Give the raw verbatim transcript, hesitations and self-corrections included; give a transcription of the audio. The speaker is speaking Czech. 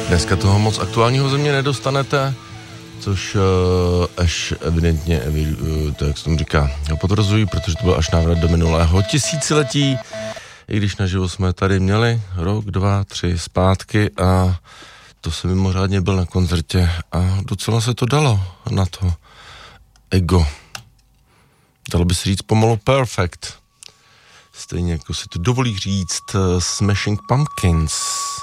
Dneska toho moc aktuálního ze mě nedostanete, což uh, až evidentně, uh, to jak se tomu říká, potvrzují, protože to byl až návrat do minulého tisíciletí, i když naživo jsme tady měli rok, dva, tři zpátky a to jsem mimořádně byl na koncertě a docela se to dalo na to ego. Dalo by se říct pomalu perfect. Stejně jako si to dovolí říct uh, Smashing Pumpkins.